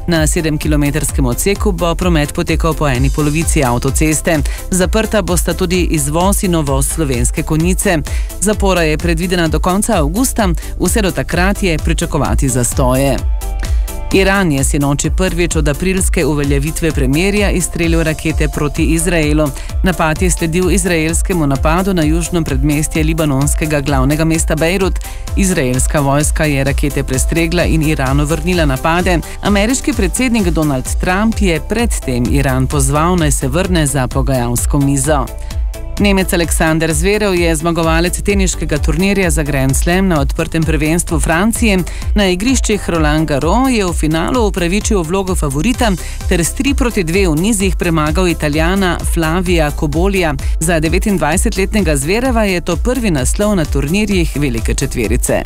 Na 7-kilometrskem odseku bo promet potekal po eni polovici avtoceste. Zaprta bosta tudi izvoz in uvoz slovenske konice. Zapora je predvidena do konca avgusta, vse do takrat je pričakovati zastoje. Iran je sinoči prvič od aprilske uveljavitve premirja izstrelil rakete proti Izraelu. Napad je sledil izraelskemu napadu na južno predmestje libanonskega glavnega mesta Bejrut. Izraelska vojska je rakete prestregla in Iranu vrnila napade. Ameriški predsednik Donald Trump je predtem Iran pozval, naj se vrne za pogajalsko mizo. Nemec Aleksander Zverev je zmagovalec teniškega turnirja za Grand Slam na odprtem prvenstvu Francije. Na igriščih Roland Garros je v finalu upravičil vlogo favorita ter s 3-2 v nizih premagal Italijana Flavija Cobolija. Za 29-letnega Zvereva je to prvi naslov na turnirjih velike četverice.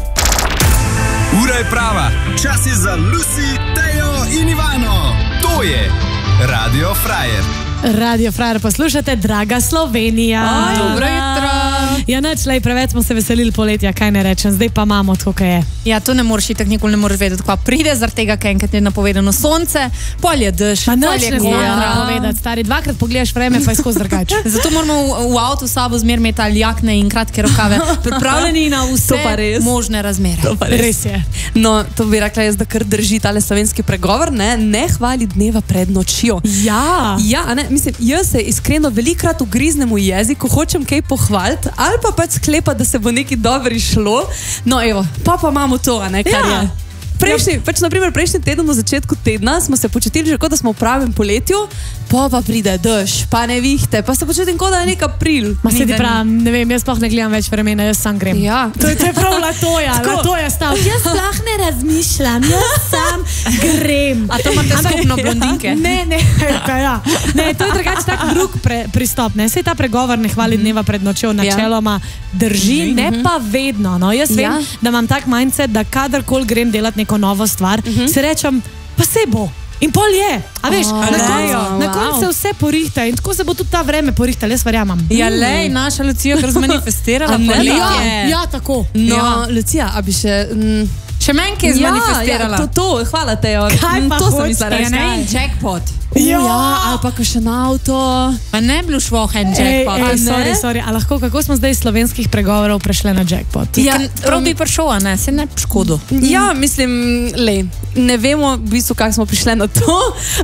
Ura je prava, čas je za Lucy, Tejo in Ivano. To je Radio Frajer. Radio Frajer poslušate, draga Slovenija. Dobro jutro. Ja, načlej, preveč smo se veselili poletja, kaj ne rečem, zdaj pa imamo tako, kaj je. Ja, to ne moreš itak, nikoli ne moreš vedeti, kva pride, zaradi tega, kaj enkrat je napovedano sonce, pol je dež, pol je napovedati, stari, dvakrat pogledaš vreme, pa je skozi drugače. Zato moramo v avtu sabo zmer imeti ali jakne in kratke rokave, pripravljeni na vse možne razmere. Res je. No, to bi rekla jaz, da kar drži tale slovenski pregovor, ne hvali dneva pred nočjo. Ja. Ja, ne, mislim, jaz se iskreno velikrat ugriznem v jeziku, hočem kaj pohvaliti, ali pa pač sklepati, da se bo nekaj dobro šlo. No, evo, pa imamo to, ne, kar je. Prejšnji teden, na začetku tedna, smo se počutili že kot da smo v pravem poletju, pa pride dež, pa nevihte, pa se počutim kot da je nek april. Ma se ti pravim, ne vem, jaz sploh ne gledam več vremena, jaz sam grem. Ja. To je prav Latoja stav. Jaz sploh ne razmišljam, jaz sam grem. A to imate skupno blondinke? Ne, ja. Ne, to je drugače tak drug pristop, ne. Sej ta pregovor ne hvali dneva pred nočjo načeloma drži, ne pa vedno, no. Jaz vem, da imam tak mindset, da kadarkoli grem delati neko novo stvar, se rečem, pa se bo. In pol je, a veš, na koncu se vse porihta in tako se bo tudi ta vreme porihtal, jaz verjamem. Ja, lej, naša Lucija kar zmanifestirala poletje. Ja, tako. No, Lucija, a bi še menke je zmanifestirala. Ja, to, hvala Tejo. Kaj pa hoč? Jackpot. Ja, ali pa kakšen avto. Pa ne bi švohen jackpot. Sorry, a lahko, kako smo zdaj iz slovenskih pregovorov prešli na jackpot? Ja, prav bi prišel, a ne, se ne škodo. Ja, mislim, lej, ne vemo v bistvu, kako smo prišli na to,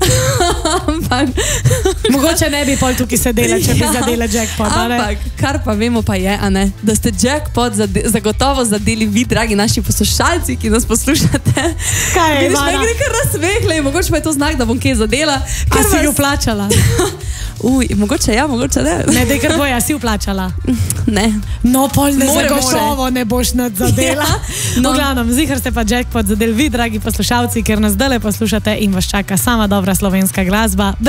ampak mogoče ne bi pol tukaj sedela, če bi zadela jackpot, a ne? Ampak, kar pa vemo pa je, a ne, da ste jackpot zagotovo zadeli vi, dragi naši poslušalci, ki nas poslušate. Kaj je, Ivana? Vidiš, me kar razvehle, mogoče pa je to znak, da bom kaj zadela. A si jo plačala? Mogoče ja, mogoče ne. Ne, daj kar boja, si jo plačala? Ne. No, pol ne zagotovo ne boš nad zadela. No, glavnom, zihar ste pa jackpot zadeli vi, dragi poslušalci, ker nas zdajle poslušate in vas čaka sama dobra slovenska glasba.